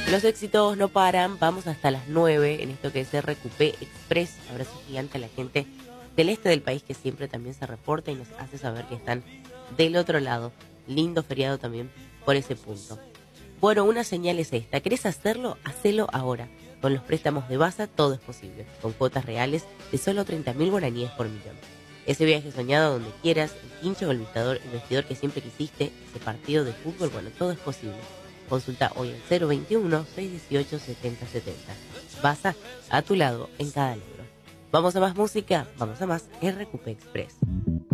Los éxitos no paran, vamos hasta las 9 en esto que es RQP Express. Abrazo gigante a la gente del este del país que siempre también se reporta y nos hace saber que están del otro lado. Lindo feriado también por ese punto. Bueno, una señal es esta. ¿Querés hacerlo? Hacelo ahora. Con los préstamos de Basa todo es posible. Con cuotas reales de solo 30.000 guaraníes por millón. Ese viaje soñado donde quieras, el hincha o el vestidor que siempre quisiste, ese partido de fútbol, bueno, todo es posible. Consulta hoy al 021-618-7070. Basa a tu lado en cada logro. Vamos a más música, vamos a más RQP Express.